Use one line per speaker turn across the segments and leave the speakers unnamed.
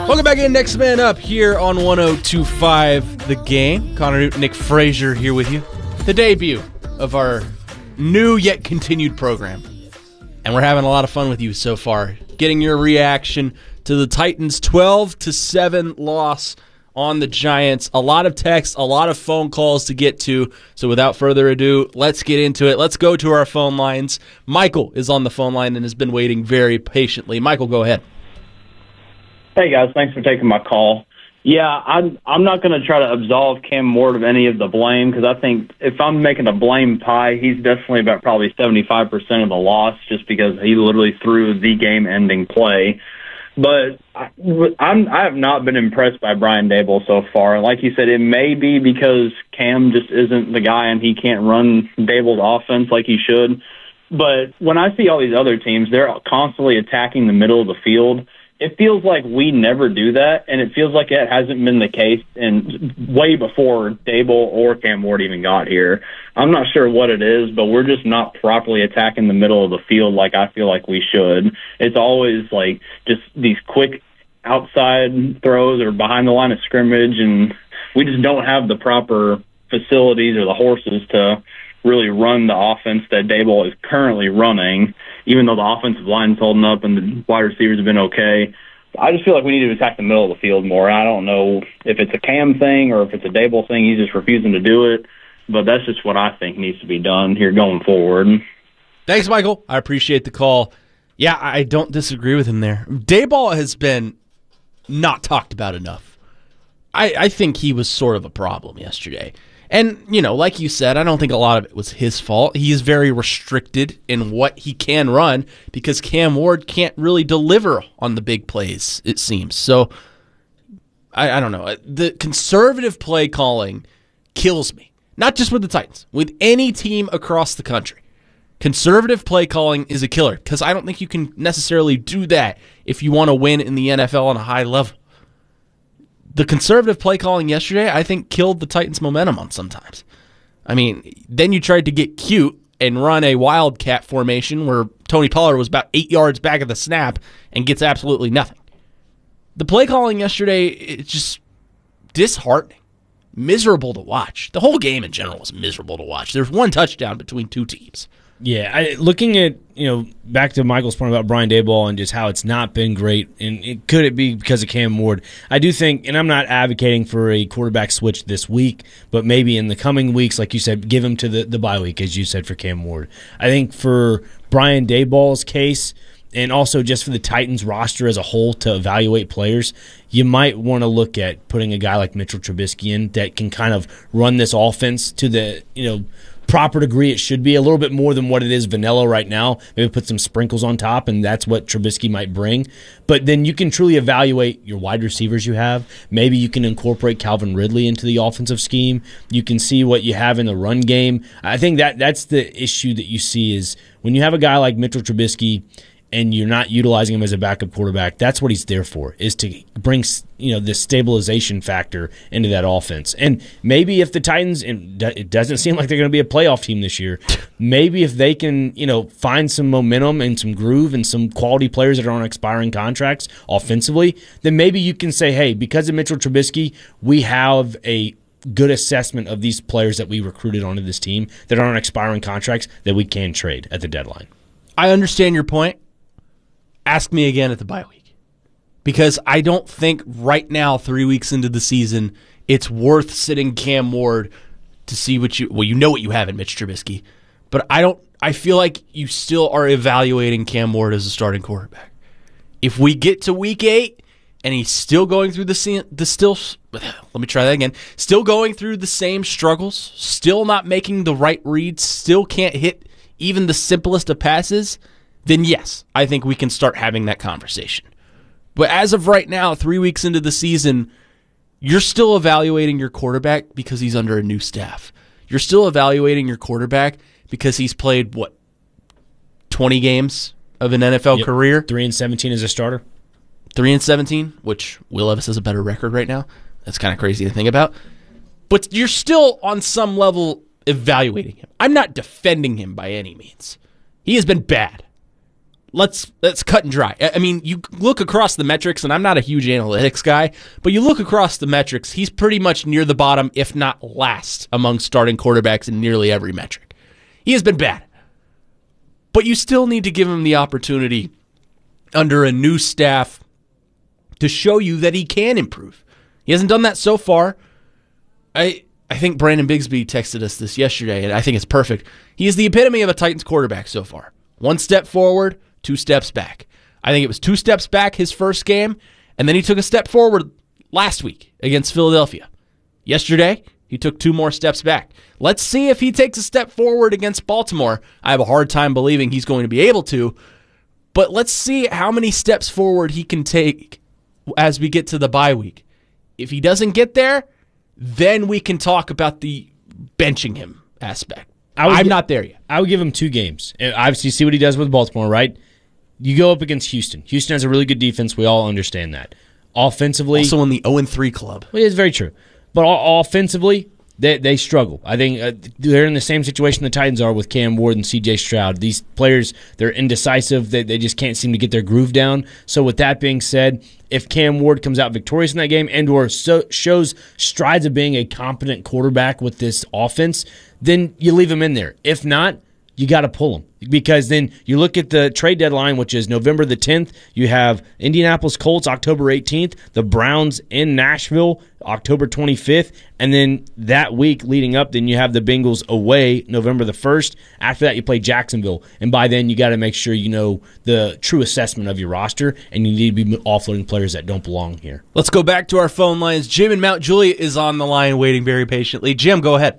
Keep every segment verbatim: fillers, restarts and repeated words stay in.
Welcome back in. Next Man Up here on one oh two point five The Game. Connor Newton, Nick Frazier here with you. The debut of our new yet continued program. And we're having a lot of fun with you so far. Getting your reaction to the Titans' twelve to seven loss on the Giants. A lot of texts, a lot of phone calls to get to. So without further ado, let's get into it. Let's go to our phone lines. Michael is on the phone line and has been waiting very patiently. Michael, go ahead.
Hey, guys. Thanks for taking my call. Yeah, I'm, I'm not going to try to absolve Cam Ward of any of the blame because I think if I'm making a blame pie, he's definitely about probably seventy-five percent of the loss just because he literally threw the game-ending play. But I, I'm, I have not been impressed by Brian Daboll so far. Like you said, it may be because Cam just isn't the guy and he can't run Daboll's offense like he should. But when I see all these other teams, they're constantly attacking the middle of the field. It feels like we never do that, and it feels like it hasn't been the case in way before Daboll or Cam Ward even got here. I'm not sure what it is, but we're just not properly attacking the middle of the field like I feel like we should. It's always like just these quick outside throws or behind the line of scrimmage, and we just don't have the proper facilities or the horses to really run the offense that Daboll is currently running, even though the offensive line's holding up and the wide receivers have been okay. I just feel like we need to attack the middle of the field more. I don't know if it's a Cam thing or if it's a Daboll thing. He's just refusing to do it, but that's just what I think needs to be done here going forward.
Thanks, Michael. I appreciate the call. Yeah, I don't disagree with him there. Daboll has been not talked about enough. I, I think he was sort of a problem yesterday. And, you know, like you said, I don't think a lot of it was his fault. He is very restricted in what he can run because Cam Ward can't really deliver on the big plays, it seems. So, I, I don't know. The conservative play calling kills me. Not just with the Titans, with any team across the country. Conservative play calling is a killer because I don't think you can necessarily do that if you want to win in the N F L on a high level. The conservative play calling yesterday, I think, killed the Titans' momentum on sometimes. I mean, then you tried to get cute and run a wildcat formation where Tony Pollard was about eight yards back at the snap and gets absolutely nothing. The play calling yesterday, it's just disheartening, miserable to watch. The whole game in general was miserable to watch. There's one touchdown between two teams.
Yeah, I, looking at, you know, back to Michael's point about Brian Daboll and just how it's not been great, and it, could it be because of Cam Ward? I do think, and I'm not advocating for a quarterback switch this week, but maybe in the coming weeks, like you said, give him to the, the bye week, as you said, for Cam Ward. I think for Brian Daboll's case, and also just for the Titans roster as a whole to evaluate players, you might want to look at putting a guy like Mitchell Trubisky in that can kind of run this offense to the, you know, proper degree it should be, a little bit more than what it is vanilla right now. Maybe put some sprinkles on top, and that's what Trubisky might bring. But then you can truly evaluate your wide receivers you have. Maybe you can incorporate Calvin Ridley into the offensive scheme. You can see what you have in the run game. I think that that's the issue that you see is when you have a guy like Mitchell Trubisky and you're not utilizing him as a backup quarterback, that's what he's there for, is to bring, you know, this stabilization factor into that offense. And maybe if the Titans, and it doesn't seem like they're going to be a playoff team this year, maybe if they can, you know, find some momentum and some groove and some quality players that are on expiring contracts offensively, then maybe you can say, hey, because of Mitchell Trubisky, we have a good assessment of these players that we recruited onto this team that are on expiring contracts that we can trade at the deadline.
I understand your point. Ask me again at the bye week. Because I don't think right now, three weeks into the season, it's worth sitting Cam Ward to see what you, well, you know what you have in Mitch Trubisky. But I don't, I feel like you still are evaluating Cam Ward as a starting quarterback. If we get to week eight and he's still going through the, the still, let me try that again, still going through the same struggles, still not making the right reads, still can't hit even the simplest of passes, then yes, I think we can start having that conversation. But as of right now, three weeks into the season, you're still evaluating your quarterback because he's under a new staff. You're still evaluating your quarterback because he's played, what, twenty games of an N F L
yep.
career?
three and seventeen as a starter.
three and seventeen, which Will Levis has a better record right now. That's kind of crazy to think about. But you're still on some level evaluating him. I'm not defending him by any means. He has been bad. let's let's cut and dry. I mean, you look across the metrics, and I'm not a huge analytics guy, but you look across the metrics, he's pretty much near the bottom, if not last, among starting quarterbacks in nearly every metric. He has been bad. But you still need to give him the opportunity under a new staff to show you that he can improve. He hasn't done that so far. I I think Brandon Bigsby texted us this yesterday, and I think it's perfect. He is the epitome of a Titans quarterback so far. One step forward, two steps back. I think it was two steps back his first game, and then he took a step forward last week against Philadelphia. Yesterday, he took two more steps back. Let's see if he takes a step forward against Baltimore. I have a hard time believing he's going to be able to, but let's see how many steps forward he can take as we get to the bye week. If he doesn't get there, then we can talk about the benching him aspect. I'm not there yet.
I would give him two games. Obviously, see what he does with Baltimore, right? You go up against Houston. Houston has a really good defense. We all understand that. Offensively,
also in the oh and three club.
Well, it's very true. But offensively, they they struggle. I think uh, they're in the same situation the Titans are with Cam Ward and C J Stroud. These players, they're indecisive. They, they just can't seem to get their groove down. So with that being said, if Cam Ward comes out victorious in that game and or so, shows strides of being a competent quarterback with this offense, then you leave him in there. If not, you got to pull him. Because then you look at the trade deadline, which is November the tenth. You have Indianapolis Colts October eighteenth, the Browns in Nashville October twenty-fifth, and then that week leading up, then you have the Bengals away November the first. After that, you play Jacksonville, and by then you got to make sure you know the true assessment of your roster, and you need to be offloading players that don't belong here.
Let's go back to our phone lines. Jim in Mount Juliet is on the line waiting very patiently. Jim, go ahead.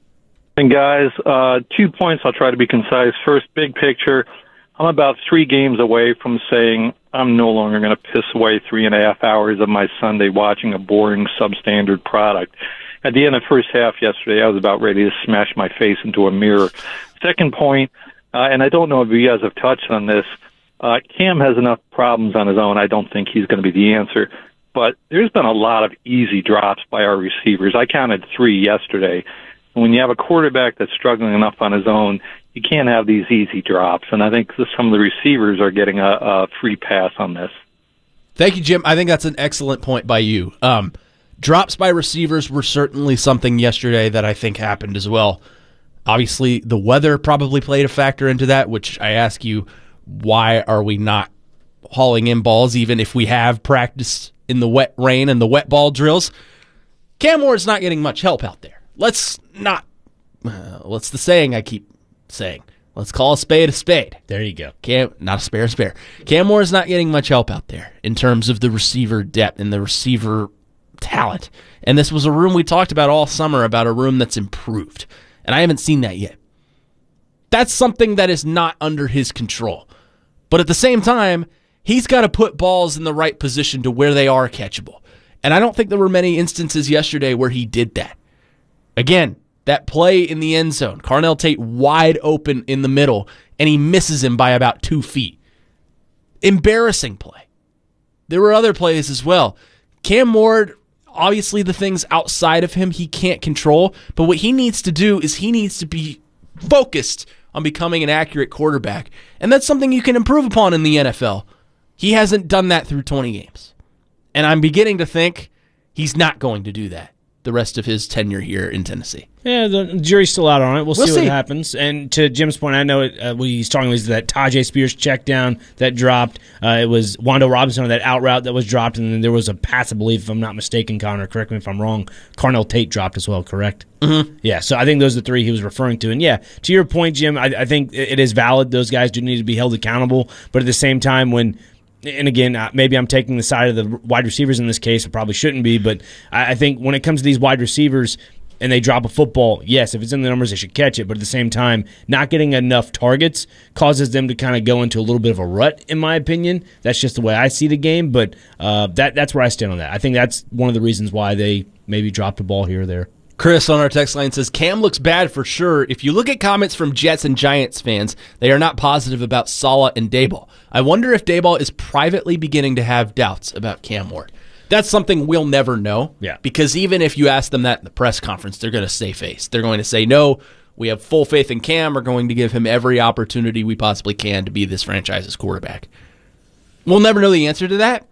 And guys, uh, two points. I'll try to be concise. First, big picture. I'm about three games away from saying I'm no longer going to piss away three and a half hours of my Sunday watching a boring, substandard product. At the end of the first half yesterday, I was about ready to smash my face into a mirror. Second point, uh, and I don't know if you guys have touched on this, uh, Cam has enough problems on his own. I don't think he's going to be the answer. But there's been a lot of easy drops by our receivers. I counted three yesterday. When you have a quarterback that's struggling enough on his own, you can't have these easy drops. And I think some of the receivers are getting a, a free pass on this.
Thank you, Jim. I think that's an excellent point by you. Um, drops by receivers were certainly something yesterday that I think happened as well. Obviously, the weather probably played a factor into that, which I ask you, why are we not hauling in balls even if we have practiced in the wet rain and the wet ball drills? Cam Ward's not getting much help out there. Let's not, uh, what's the saying I keep saying? Let's call a spade a spade.
There you go.
Cam, not a spare a spare. Cam Moore is not getting much help out there in terms of the receiver depth and the receiver talent. And this was a room we talked about all summer, about a room that's improved. And I haven't seen that yet. That's something that is not under his control. But at the same time, he's got to put balls in the right position to where they are catchable. And I don't think there were many instances yesterday where he did that. Again, that play in the end zone, Carnell Tate wide open in the middle, and he misses him by about two feet. Embarrassing play. There were other plays as well. Cam Ward, obviously the things outside of him he can't control, but what he needs to do is he needs to be focused on becoming an accurate quarterback, and that's something you can improve upon in the N F L. He hasn't done that through twenty games, and I'm beginning to think he's not going to do that the rest of his tenure here in Tennessee.
Yeah, the jury's still out on it. We'll,
we'll
see,
see
what happens. And to Jim's point, I know it, uh, what he's talking about is that Tajay Spears check down that dropped. Uh, it was Wando Robinson on that out route that was dropped, and then there was a pass, I believe, if I'm not mistaken, Connor, correct me if I'm wrong, Carnell Tate dropped as well, correct?
Mm-hmm.
Yeah, so I think those are the three he was referring to. And yeah, to your point, Jim, I, I think it is valid. Those guys do need to be held accountable. But at the same time, when and again, maybe I'm taking the side of the wide receivers in this case. I probably shouldn't be, but I think when it comes to these wide receivers and they drop a football, yes, if it's in the numbers, they should catch it. But at the same time, not getting enough targets causes them to kind of go into a little bit of a rut, in my opinion. That's just the way I see the game, but uh, that that's where I stand on that. I think that's one of the reasons why they maybe dropped a ball here or there.
Chris on our text line says, Cam looks bad for sure. If you look at comments from Jets and Giants fans, they are not positive about Saleh and Daboll. I wonder if Daboll is privately beginning to have doubts about Cam Ward. That's something we'll never know.
Yeah.
Because even if you ask them that in the press conference, they're going to stay face. They're going to say, no, we have full faith in Cam. We're going to give him every opportunity we possibly can to be this franchise's quarterback. We'll never know the answer to that,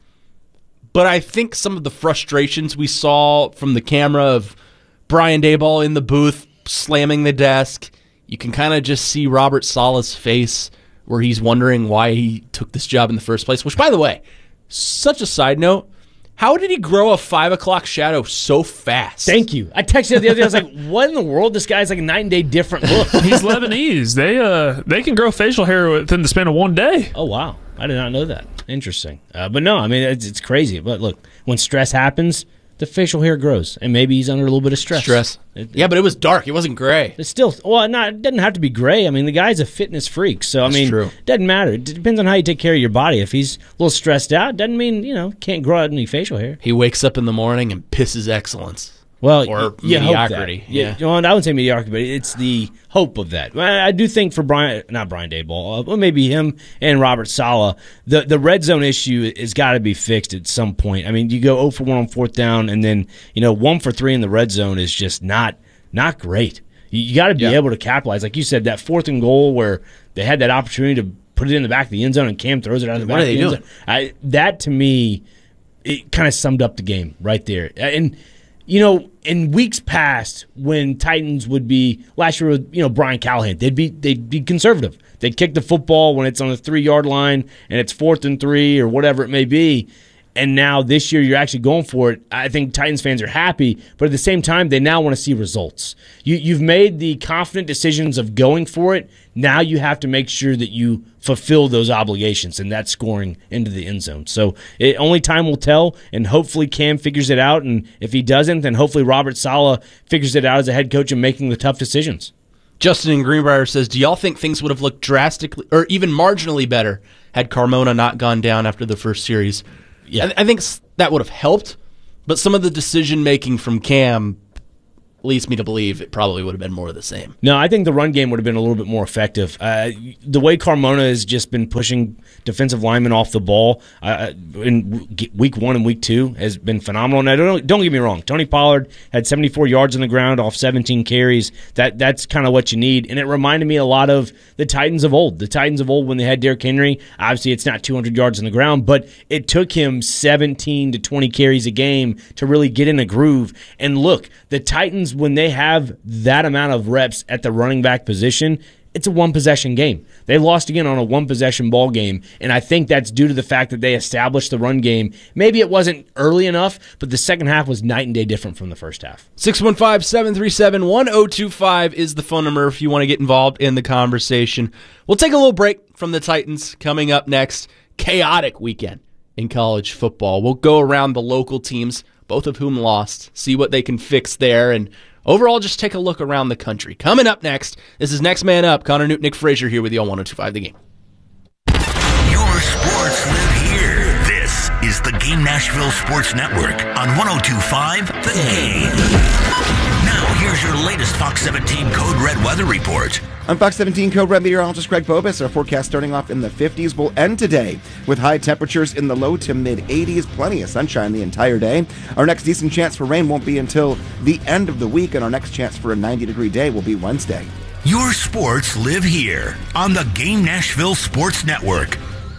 but I think some of the frustrations we saw from the camera of Brian Daboll in the booth slamming the desk, you can kind of just see Robert Saleh's face where he's wondering why he took this job in the first place, which, by the way, such a side note, how did he grow a five o'clock shadow so fast?
Thank you. I texted you the other day. I was like, what in the world? This guy's like a night and day different look.
He's Lebanese. They uh they can grow facial hair within the span of one day.
Oh, wow. I did not know that. Interesting. Uh, but no, I mean, it's, it's crazy. But look, when stress happens, the facial hair grows. And maybe he's under a little bit of stress.
Stress.
It,
yeah, but it was dark. It wasn't gray.
It's still, well, not, it doesn't have to be gray. I mean, the guy's a fitness freak. So,
That's
I mean,
true.
it doesn't matter. It depends on how you take care of your body. If he's a little stressed out, doesn't mean, you know, can't grow out any facial hair.
He wakes up in the morning and pisses excellence.
Well,
or
you
mediocrity.
Hope that. Yeah, well, I wouldn't say mediocrity, but it's the hope of that. I do think for Brian, not Brian Daboll, uh, well, maybe him and Robert Saleh, the the red zone issue has got to be fixed at some point. I mean, you go zero for one on fourth down, and then you know one for three in the red zone is just not not great. You, you got to be
yeah.
able to capitalize, like you said, that fourth and goal where they had that opportunity to put it in the back of the end zone, and Cam throws it out of the
what
back
are
of the
they
end
doing?
zone. I, that to me, it kind of summed up the game right there, and. You know, in weeks past, when Titans would be last year with you know Brian Callahan, they'd be they'd be conservative. They'd kick the football when it's on the three yard line and it's fourth and three or whatever it may be. And now this year you're actually going for it. I think Titans fans are happy, but at the same time they now want to see results. You you've made the confident decisions of going for it. Now you have to make sure that you fulfill those obligations, and that's scoring into the end zone. So it, only time will tell, and hopefully Cam figures it out. And if he doesn't, then hopefully Robert Saleh figures it out as a head coach and making the tough decisions.
Justin in Greenbrier says, do y'all think things would have looked drastically or even marginally better had Carmona not gone down after the first series? Yeah, I, I think that would have helped, but some of the decision-making from Cam leads me to believe it probably would have been more of the same.
No, I think the run game would have been a little bit more effective. Uh, the way Carmona has just been pushing defensive linemen off the ball uh, in week one and week two has been phenomenal. Now, don't, don't get me wrong. Tony Pollard had seventy-four yards on the ground off seventeen carries. That That's kind of what you need. And it reminded me a lot of the Titans of old. The Titans of old when they had Derrick Henry. Obviously, it's not two hundred yards on the ground, but it took him seventeen to twenty carries a game to really get in a groove. And look, the Titans, when they have that amount of reps at the running back position, it's a one-possession game. They lost again on a one-possession ball game, and I think that's due to the fact that they established the run game. Maybe it wasn't early enough, but the second half was night and day different from the first half.
six one five, seven three seven, one zero two five is the phone number if you want to get involved in the conversation. We'll take a little break from the Titans. Coming up next, chaotic weekend in college football. We'll go around the local teams, both of whom lost, see what they can fix there, and overall, just take a look around the country. Coming up next, this is Next Man Up. Connor Newton, Nick Frazier here with you on one oh two five The Game.
Your sports live here. This is the Game Nashville Sports Network on one oh two five The Game. Now, here's your latest Fox seventeen Code Red weather report.
I'm Fox seventeen Code Red meteorologist Greg Bobus. Our forecast starting off in the fifties will end today with high temperatures in the low to mid eighties. Plenty of sunshine the entire day. Our next decent chance for rain won't be until the end of the week, and our next chance for a ninety degree day will be Wednesday.
Your sports live here on the Game Nashville Sports Network.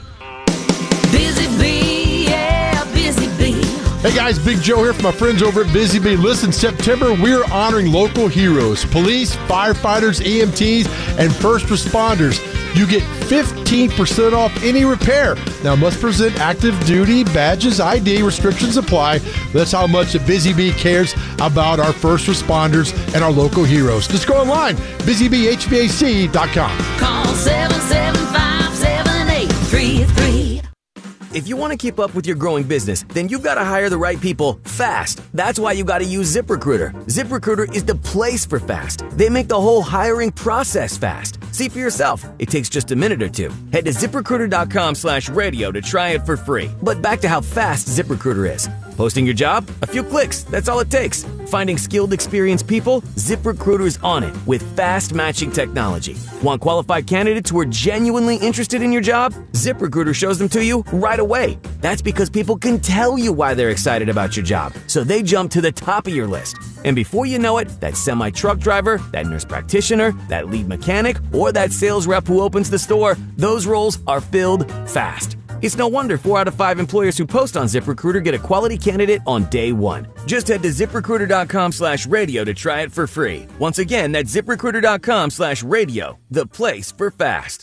Busy Bee, yeah, Busy Bee.
Hey guys, Big Joe here from my friends over at Busy Bee. Listen, September, we're honoring local heroes, police, firefighters, E M Ts, and first responders. You get fifteen percent off any repair. Now, must present active duty badges, I D, restrictions apply. That's how much the Busy Bee cares about our first responders and our local heroes. Just go online, busy bee h v a c dot com.
Call seven seven five, seven eight three three.
If you want to keep up with your growing business, then you've got to hire the right people fast. That's why you got to use ZipRecruiter. ZipRecruiter is the place for fast. They make the whole hiring process fast. See for yourself. It takes just a minute or two. Head to ZipRecruiter.com slash radio to try it for free. But back to how fast ZipRecruiter is. Posting your job? A few clicks. That's all it takes. Finding skilled, experienced people? ZipRecruiter's on it with fast matching technology. Want qualified candidates who are genuinely interested in your job? ZipRecruiter shows them to you right away. That's because people can tell you why they're excited about your job, so they jump to the top of your list. And before you know it, that semi-truck driver, that nurse practitioner, that lead mechanic, or that sales rep who opens the store, those roles are filled fast. It's no wonder four out of five employers who post on ZipRecruiter get a quality candidate on day one. Just head to ZipRecruiter.com slash radio to try it for free. Once again, that's ZipRecruiter.com slash radio, the place for fast.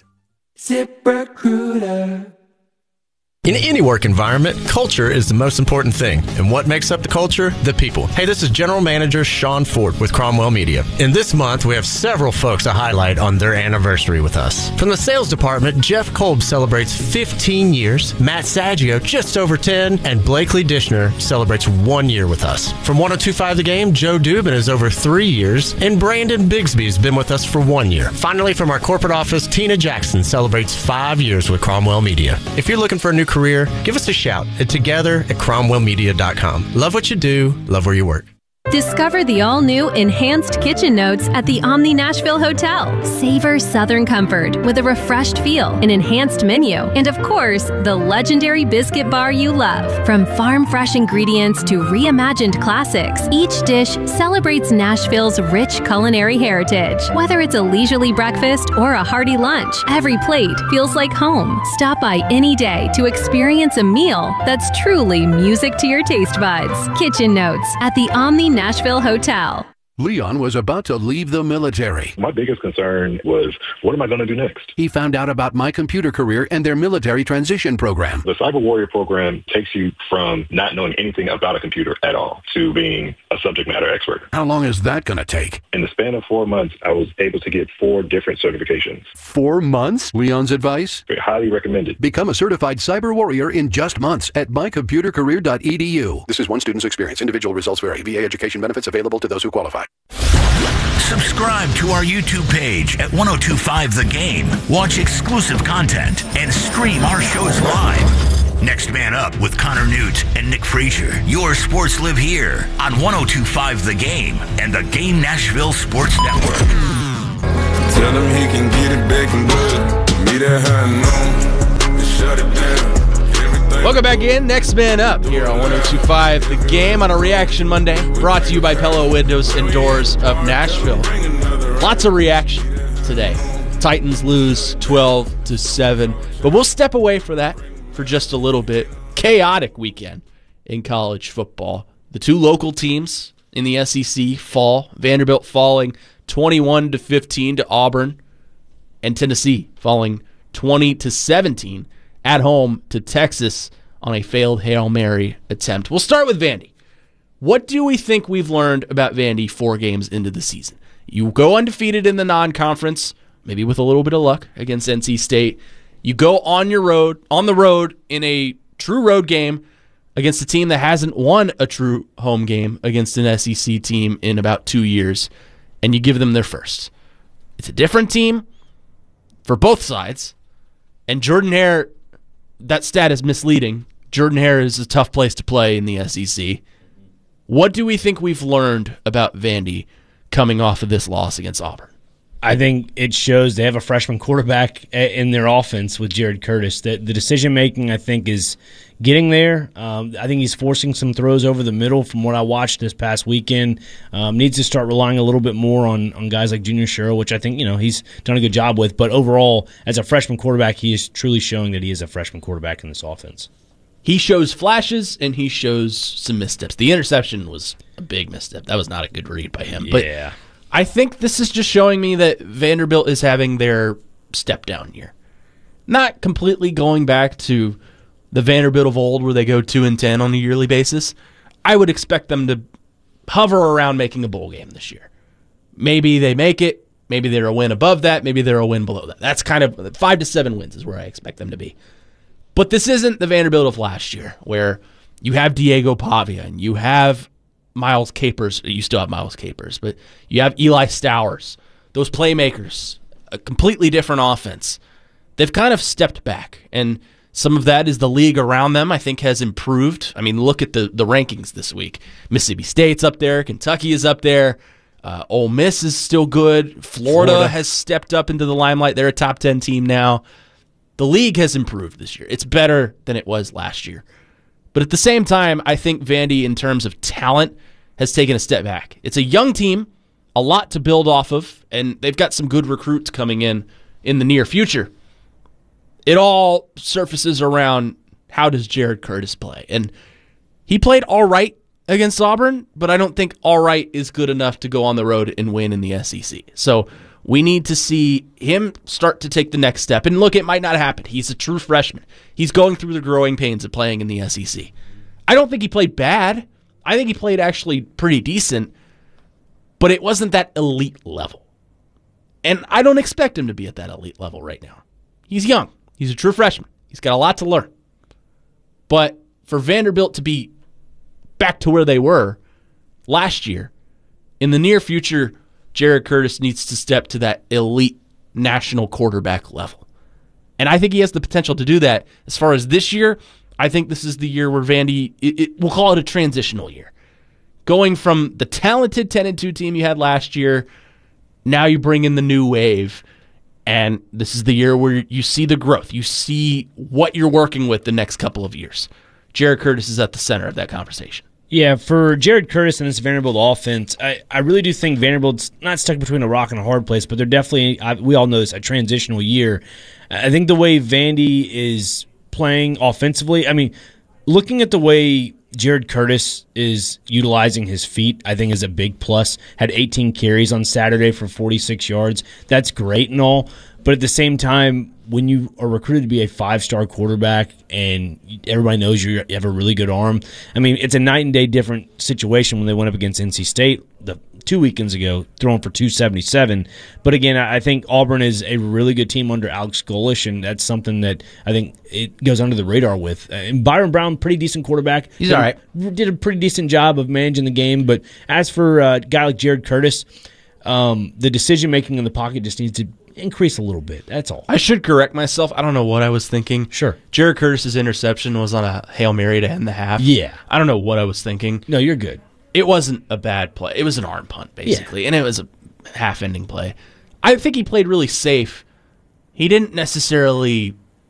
ZipRecruiter. In any work environment, culture is the most important thing. And what makes up the culture? The people. Hey, this is General Manager Sean Ford with Cromwell Media. And this month, we have several folks to highlight on their anniversary with us. From the sales department, Jeff Kolb celebrates fifteen years, Matt Saggio just over ten, and Blakely Dishner celebrates one year with us. From one oh two point five The Game, Joe Dubin is over three years, and Brandon Bigsby has been with us for one year. Finally, from our corporate office, Tina Jackson celebrates five years with Cromwell Media. If you're looking for a new career, give us a shout at together at cromwell media dot com. Love what you do, love where you work.
Discover the all-new Enhanced Kitchen Notes at the Omni Nashville Hotel. Savor Southern comfort with a refreshed feel, an enhanced menu, and of course, the legendary biscuit bar you love. From farm-fresh ingredients to reimagined classics, each dish celebrates Nashville's rich culinary heritage. Whether it's a leisurely breakfast or a hearty lunch, every plate feels like home. Stop by any day to experience a meal that's truly music to your taste buds. Kitchen Notes at the Omni Nashville Hotel.
Leon was about to leave the military.
My biggest concern was, what am I going to do next?
He found out about My Computer Career and their military transition program.
The Cyber Warrior program takes you from not knowing anything about a computer at all to being a subject matter expert.
How long is that going to take?
In the span of four months, I was able to get four different certifications.
Four months? Leon's advice?
Very highly recommended.
Become a certified Cyber Warrior in just months at my computer career dot e d u. This is one student's experience. Individual results vary. V A education benefits available to those who qualify.
Subscribe to our YouTube page at ten twenty-five The Game. Watch exclusive content and stream our shows live. Next Man Up with Connor Newt and Nick Frazier. Your sports live here on ten twenty-five The Game and the Game Nashville Sports Network.
Tell him he can get it back and do it. Meet at high noon and shut it down.
Welcome back in. Next Man Up here on ten twenty-five The Game on a Reaction Monday. Brought to you by Pella Windows and Doors of Nashville. Lots of reaction today. Titans lose twelve to seven. But we'll step away from that for just a little bit. Chaotic weekend in college football. The two local teams in the S E C fall. Vanderbilt falling twenty-one to fifteen to Auburn. And Tennessee falling twenty to seventeen at home to Texas on a failed Hail Mary attempt. We'll start with Vandy. What do we think we've learned about Vandy four games into the season? You go undefeated in the non-conference, maybe with a little bit of luck against N C State. You go on your road, on the road in a true road game against a team that hasn't won a true home game against an S E C team in about two years, and you give them their first. It's a different team for both sides, and Jordan Hare, that stat is misleading. Jordan Hare is a tough place to play in the S E C. What do we think we've learned about Vandy coming off of this loss against Auburn?
I think it shows they have a freshman quarterback in their offense with Jared Curtis. The, the decision-making, I think, is getting there. Um, I think he's forcing some throws over the middle from what I watched this past weekend. Um, needs to start relying a little bit more on, on guys like Junior Sherrill, which I think, you know, he's done a good job with. But overall, as a freshman quarterback, he is truly showing that he is a freshman quarterback in this offense.
He shows flashes, and he shows some missteps. The interception was a big misstep. That was not a good read by him.
Yeah.
But I think this is just showing me that Vanderbilt is having their step-down year. Not completely going back to the Vanderbilt of old where they go two and ten on a yearly basis. I would expect them to hover around making a bowl game this year. Maybe they make it. Maybe they're a win above that. Maybe they're a win below that. That's kind of five to seven wins is where I expect them to be. But this isn't the Vanderbilt of last year where you have Diego Pavia and you have Miles Capers. You still have Miles Capers, but you have Eli Stowers. Those playmakers, a completely different offense. They've kind of stepped back. And Some of that is the league around them, I think, has improved. I mean, look at the, the rankings this week. Mississippi State's up there. Kentucky is up there. Uh, Ole Miss is still good. Florida, Florida has stepped up into the limelight. They're a top ten team now. The league has improved this year. It's better than it was last year. But at the same time, I think Vandy, in terms of talent, has taken a step back. It's a young team, a lot to build off of, and they've got some good recruits coming in in the near future. It all surfaces around how does Jared Curtis play. And he played all right against Auburn, but I don't think all right is good enough to go on the road and win in the S E C. So we need to see him start to take the next step. And look, it might not happen. He's a true freshman. He's going through the growing pains of playing in the S E C. I don't think he played bad. I think he played actually pretty decent, but it wasn't that elite level. And I don't expect him to be at that elite level right now. He's young. He's a true freshman. He's got a lot to learn. But for Vanderbilt to be back to where they were last year, in the near future, Jared Curtis needs to step to that elite national quarterback level. And I think he has the potential to do that. As far as this year, I think this is the year where Vandy, it, it, we'll call it a transitional year. Going from the talented ten and two team you had last year, now you bring in the new wave, and this is the year where you see the growth. You see what you're working with the next couple of years. Jared Curtis is at the center of that conversation.
Yeah, for Jared Curtis and this Vanderbilt offense, I, I really do think Vanderbilt's not stuck between a rock and a hard place, but they're definitely, I, we all know this, a transitional year. I think the way Vandy is playing offensively, I mean, looking at the way Jared Curtis is utilizing his feet, I think is a big plus. Had eighteen carries on Saturday for forty-six yards. That's great and all, but at the same time, when you are recruited to be a five-star quarterback and everybody knows you have a really good arm, I mean, it's a night and day different situation when they went up against N C State the two weekends ago, throwing for two seventy-seven. But again, I think Auburn is a really good team under Alex Golesh, and that's something that I think it goes under the radar with. And Byron Brown, pretty decent quarterback.
He's all right.
Did a pretty decent job of managing the game. But as for a guy like Jared Curtis, um, the decision-making in the pocket just needs to increase a little bit. That's all.
I should correct myself. I don't know what I was thinking.
Sure.
Jared Curtis's interception was on a Hail Mary to end the half.
Yeah.
I don't know what I was thinking.
No, you're good.
It wasn't a bad play. It was an arm punt, basically, yeah. And it was a half-ending play. I think he played really safe. He didn't necessarily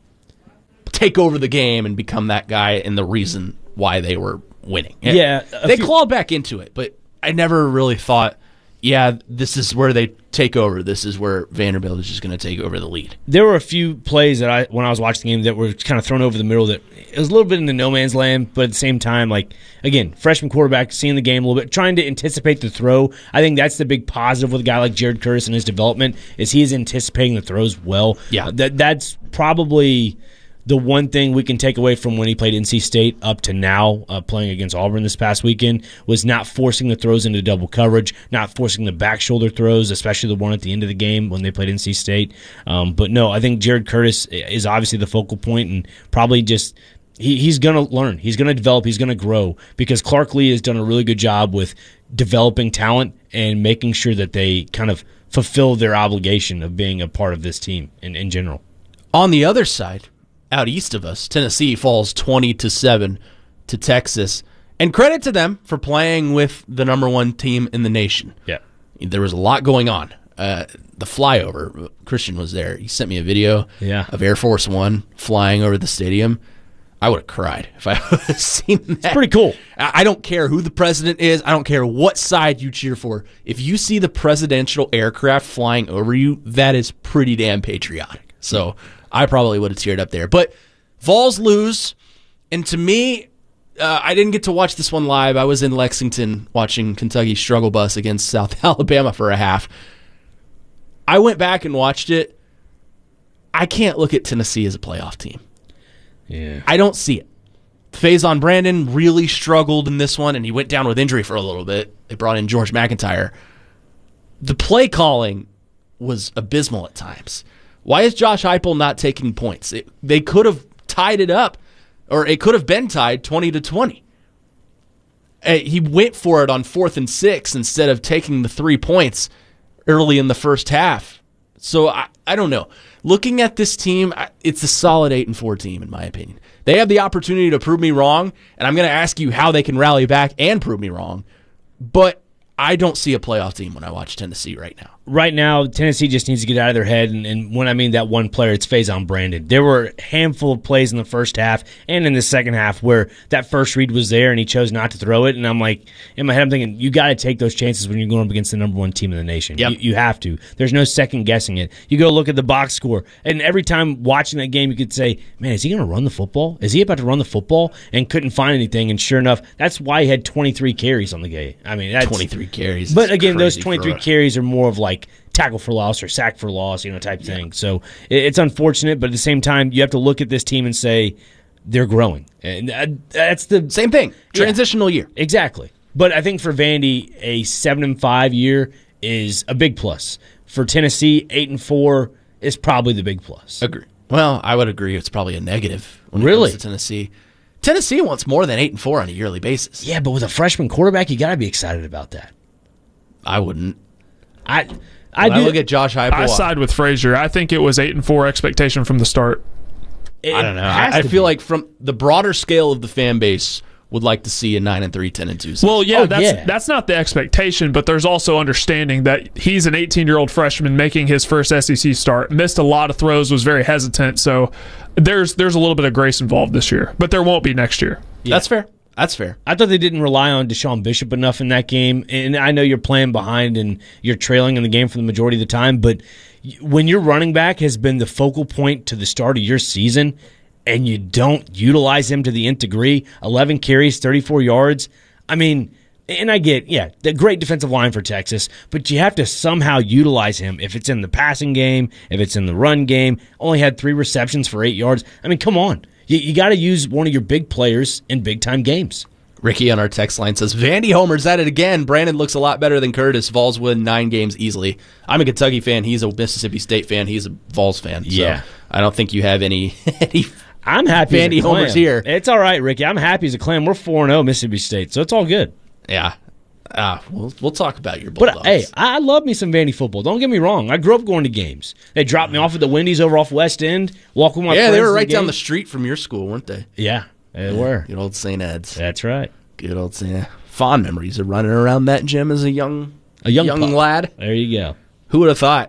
take over the game and become that guy and the reason why they were winning.
Yeah.
They
few-
clawed back into it, but I never really thought, yeah, this is where they take over. This is where Vanderbilt is just going to take over the lead.
There were a few plays that I, when I was watching the game, that were kind of thrown over the middle. That it was a little bit in the no man's land, but at the same time, like again, freshman quarterback, seeing the game a little bit, trying to anticipate the throw. I think that's the big positive with a guy like Jared Curtis and his development is he is anticipating the throws well.
Yeah,
that that's probably the one thing we can take away from when he played N C State up to now, uh, playing against Auburn this past weekend, was not forcing the throws into double coverage, not forcing the back shoulder throws, especially the one at the end of the game when they played N C State. Um, but no, I think Jared Curtis is obviously the focal point and probably just he, he's going to learn. He's going to develop. He's going to grow because Clark Lee has done a really good job with developing talent and making sure that they kind of fulfill their obligation of being a part of this team in, in general.
On the other side, out east of us, Tennessee falls twenty to seven to Texas. And credit to them for playing with the number one team in the nation.
Yeah.
There was a lot going on. Uh, the flyover, Christian was there. He sent me a video
yeah.
of Air Force One flying over the stadium. I would have cried if I had seen that.
It's pretty cool.
I don't care who the president is. I don't care what side you cheer for. If you see the presidential aircraft flying over you, that is pretty damn patriotic. So I probably would have teared up there. But Vols lose, and to me, uh, I didn't get to watch this one live. I was in Lexington watching Kentucky struggle bus against South Alabama for a half. I went back and watched it. I can't look at Tennessee as a playoff team.
Yeah,
I don't see it. Faison Brandon really struggled in this one, and he went down with injury for a little bit. They brought in George McIntyre. The play calling was abysmal at times. Why is Josh Heupel not taking points? It, they could have tied it up, or it could have been tied twenty to twenty. Uh, he went for it on fourth and six instead of taking the three points early in the first half. So I, I don't know. Looking at this team, I- it's a solid eight and four team in my opinion. They have the opportunity to prove me wrong, and I'm going to ask you how they can rally back and prove me wrong. But I don't see a playoff team when I watch Tennessee right now.
Right now, Tennessee just needs to get out of their head, and, and when I mean that one player, it's Faison Brandon. There were a handful of plays in the first half and in the second half where that first read was there and he chose not to throw it, and I'm like, in my head, I'm thinking, you got to take those chances when you're going up against the number one team in the nation.
Yep.
You, you have to. There's no second-guessing it. You go look at the box score, and every time watching that game, you could say, man, is he going to run the football? Is he about to run the football? And couldn't find anything, and sure enough, that's why he had twenty-three carries on the game. I mean, that's
twenty-three carries.
But again, those
crazy
twenty-three
for a-
carries are more of like tackle for loss or sack for loss, you know, type thing. So it- it's unfortunate, but at the same time, you have to look at this team and say they're growing, and uh, that's the
same thing. Transitional year,
exactly. But I think for Vandy, a seven and five year is a big plus. For Tennessee, eight and four is probably the big plus.
Agree. Well, I would agree. It's probably a negative when it
Really?
comes to Tennessee. Tennessee wants more than eight and four on a yearly basis.
Yeah, but with a freshman quarterback, you got to be excited about that.
I wouldn't.
I
I,
I do.
look at Josh Heupel.
I side with Frazier. I think it was eight and four expectation from the start.
I don't know. I, I feel like from the broader scale of the fan base would like to see a nine and three, ten and two.
Well, yeah,
Oh,
that's
yeah.
that's not the expectation, but there's also understanding that he's an eighteen-year-old freshman making his first S E C start. Missed a lot of throws, was very hesitant. So there's there's a little bit of grace involved this year, but there won't be next year.
That's fair. That's fair.
I thought they didn't rely on Deshaun Bishop enough in that game. And I know you're playing behind and you're trailing in the game for the majority of the time, but when your running back has been the focal point to the start of your season and you don't utilize him to the nth degree, eleven carries, thirty-four yards, I mean, and I get, yeah, the great defensive line for Texas, but you have to somehow utilize him if it's in the passing game, if it's in the run game, only had three receptions for eight yards. I mean, come on. You, you got to use one of your big players in big-time games.
Ricky on our text line says, Vandy homers at it again. Brandon looks a lot better than Curtis. Vols win nine games easily. I'm a Kentucky fan. He's a Mississippi State fan. He's a Vols fan. So
Yeah.
I don't think you have any, any
I'm happy
Vandy
as a
homers
clam.
here.
It's all right, Ricky. I'm happy as a clam. We're four and oh Mississippi State, so it's all good.
Yeah. Uh, we'll, we'll talk about your
But
Bulldogs.
hey, I love me some Vandy football. Don't get me wrong. I grew up going to games. They dropped me off at the Wendy's over off West End. Walk with my
yeah,
friends
they were
to
right down
game.
the street from your school, weren't they?
Yeah, they were.
Good old Saint Ed's.
That's right.
Good old Saint Ed. Fond memories of running around that gym as a young,
A young
young
pup.
lad.
There you go.
Who would have thought?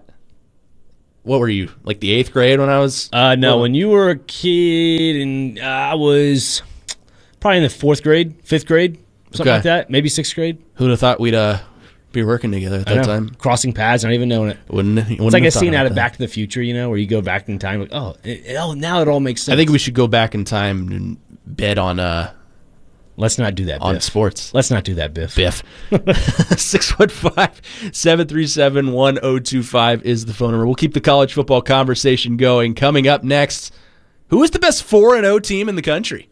What were you, like the eighth grade when I was?
Uh, no,
Well,
when you were a kid, and uh, I was probably in the fourth grade, fifth grade, something
Okay.
like that, maybe sixth grade.
Who'd have thought we'd uh, be working together at
I
that
know.
time?
Crossing paths, not even knowing it.
Wouldn't,
It's like a scene out of Back to the Future, you know, where you go back in time. Like, oh, it, oh, now it all makes sense.
I think we should go back in time and bet on uh,
Let's not do that,
on
Biff.
sports.
Let's not do that, Biff.
Biff. Six foot five, seven three seven, one oh two five is the phone number. We'll keep the college football conversation going. Coming up next, who is the best four and oh team in the country?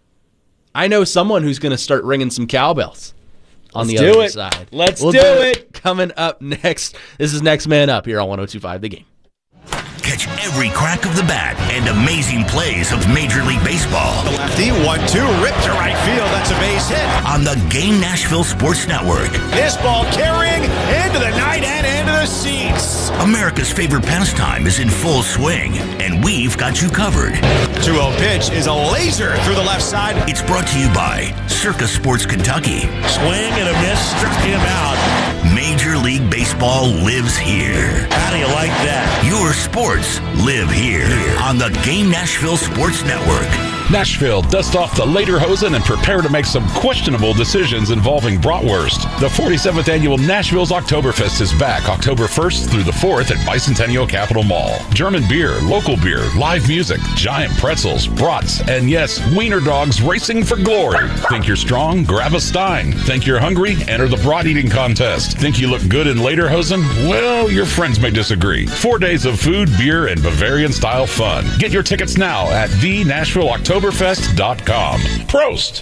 I know someone who's going to start ringing some cowbells on
Let's
the
do
other
it.
side.
Let's
We'll
do it.
Coming up next, this is Next Man Up here on one oh two five The Game.
Catch every crack of the bat and amazing plays of Major League Baseball.
The lefty, one two, ripped to right field. That's a base hit.
On the Game Nashville Sports Network.
This ball carrying into the night and into the seats.
America's favorite pastime is in full swing, and we've got you covered.
two oh pitch is a laser through the left side.
It's brought to you by Circa Sports Kentucky.
Swing and a miss, struck him out.
Major League Baseball lives here.
How do you like that?
Your sports live here on the Game Nashville Sports Network.
Nashville, dust off the lederhosen and prepare to make some questionable decisions involving bratwurst. The forty-seventh Annual Nashville's Oktoberfest is back October first through the fourth at Bicentennial Capitol Mall. German beer, local beer, live music, giant pretzels, brats, and yes, wiener dogs racing for glory. Think you're strong? Grab a Stein. Think you're hungry? Enter the brat eating contest. Think you look good in lederhosen? Well, your friends may disagree. Four days of food, beer, and Bavarian-style fun. Get your tickets now at the nashville oktoberfest dot com. Prost!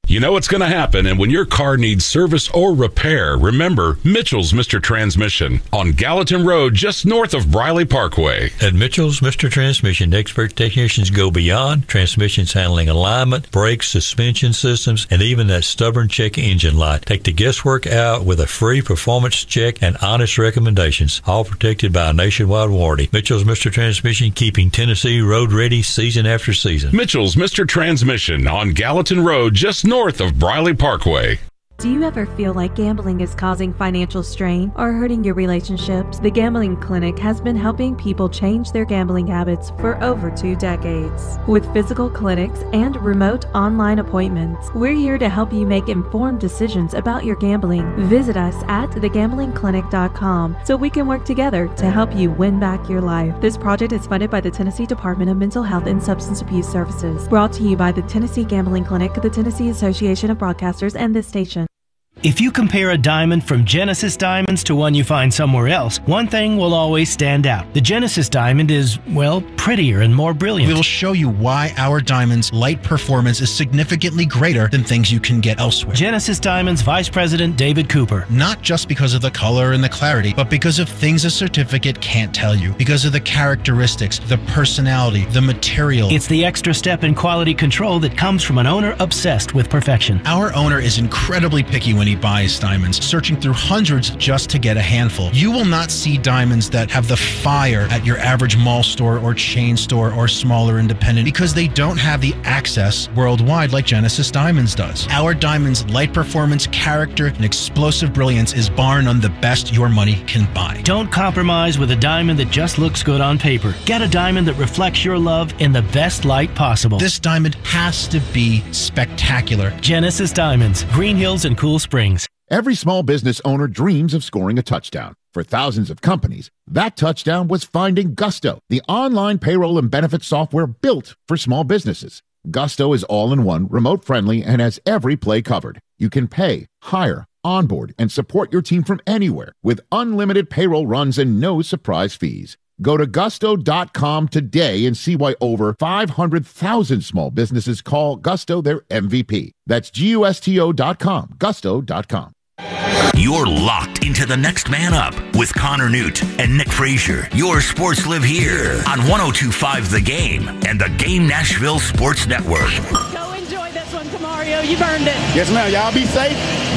You know what's going to happen, and when your car needs service or repair, remember Mitchell's Mister Transmission on Gallatin Road, just north of Briley Parkway.
At Mitchell's Mister Transmission, expert technicians go beyond transmissions handling alignment, brakes, suspension systems, and even that stubborn check engine light. Take the guesswork out with a free performance check and honest recommendations, all protected by a nationwide warranty. Mitchell's Mister Transmission, keeping Tennessee road ready season after season.
Mitchell's Mister Transmission on Gallatin Road, just north of Briley Parkway.
Do you ever feel like gambling is causing financial strain or hurting your relationships? The Gambling Clinic has been helping people change their gambling habits for over two decades. With physical clinics and remote online appointments, we're here to help you make informed decisions about your gambling. Visit us at the gambling clinic dot com so we can work together to help you win back your life. This project is funded by the Tennessee Department of Mental Health and Substance Abuse Services. Brought to you by the Tennessee Gambling Clinic, the Tennessee Association of Broadcasters, and this station.
If you compare a diamond from Genesis Diamonds to one you find somewhere else, one thing will always stand out. The Genesis Diamond is, well, prettier and more brilliant.
We'll show you why our diamond's light performance is significantly greater than things you can get elsewhere.
Genesis Diamonds Vice President David Cooper.
Not just because of the color and the clarity, but because of things a certificate can't tell you. Because of the characteristics, the personality, the material.
It's the extra step in quality control that comes from an owner obsessed with perfection.
Our owner is incredibly picky when he buys diamonds, searching through hundreds just to get a handful. You will not see diamonds that have the fire at your average mall store or chain store or smaller independent because they don't have the access worldwide like Genesis Diamonds does. Our diamonds' light performance, character, and explosive brilliance is bar none the best your money can buy.
Don't compromise with a diamond that just looks good on paper. Get a diamond that reflects your love in the best light possible.
This diamond has to be spectacular.
Genesis Diamonds, Green Hills and Cool Springs.
Every small business owner dreams of scoring a touchdown. For thousands of companies, that touchdown was finding Gusto, the online payroll and benefits software built for small businesses. Gusto is all-in-one, remote-friendly, and has every play covered. You can pay, hire, onboard, and support your team from anywhere with unlimited payroll runs and no surprise fees. Go to gusto dot com today and see why over five hundred thousand small businesses call Gusto their M V P. That's G U S T O dot com, gusto dot com.
You're locked into the next man up with Connor Newt and Nick Frazier. Your sports live here on one oh two point five The Game and the Game Nashville Sports Network.
Go enjoy this one, Camario. You've earned it.
Yes, ma'am. Y'all be safe,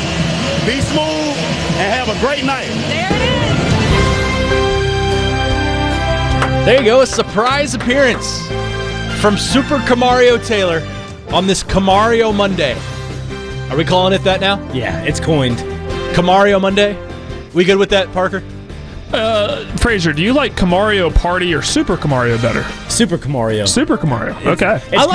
be smooth, and have a great night.
There it is.
There you go, a surprise appearance from Super Camario Taylor on this Camario Monday. Are we calling it that now?
Yeah, it's coined.
Camario Monday? We good with that, Parker?
Uh, Frazier, do you like Camario Party or Super Camario better?
Super Camario.
Super Camario. Okay.
I like